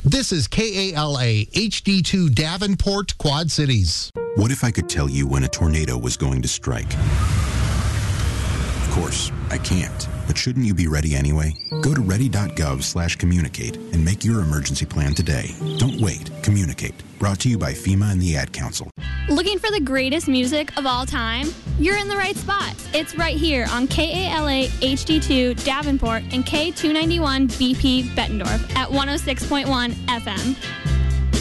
This is KALA HD2 Davenport, Quad Cities. What if I could tell you when a tornado was going to strike? Of course, I can't. But shouldn't you be ready anyway? Go to ready.gov/communicate and make your emergency plan today. Don't wait. Communicate. Brought to you by FEMA and the Ad Council. Looking for the greatest music of all time? You're in the right spot. It's right here on KALA HD2 Davenport and K291 BP Bettendorf at 106.1 FM.